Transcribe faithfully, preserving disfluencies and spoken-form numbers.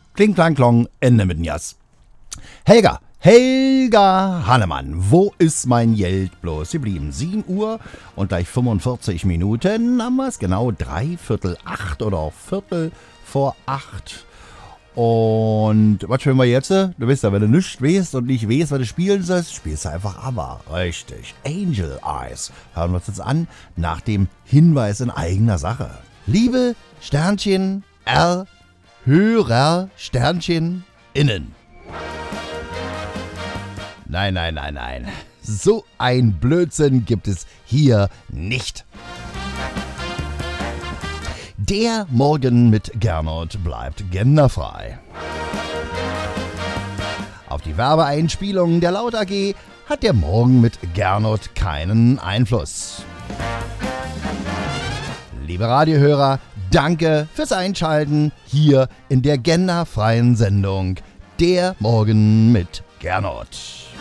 Kling, klang, klong, Ende mit Jas. Helga, Helga Hannemann, wo ist mein Geld bloß geblieben? sieben Uhr und gleich fünfundvierzig Minuten, haben wir es genau, drei Viertel acht oder auch Viertel vor acht. Und was spielen wir jetzt? Du weißt ja, wenn du nichts weißt und nicht weißt, was du spielen sollst, spielst du einfach aber. Richtig. Angel Eyes. Hören wir uns jetzt an, nach dem Hinweis in eigener Sache. Liebe Sternchen R, Hörer Sternchen innen. Nein, nein, nein, nein. So ein Blödsinn gibt es hier nicht. Der Morgen mit Gernot bleibt genderfrei. Auf die Werbeeinspielungen der Laut A G hat der Morgen mit Gernot keinen Einfluss. Liebe Radiohörer, danke fürs Einschalten hier in der genderfreien Sendung Der Morgen mit Gernot.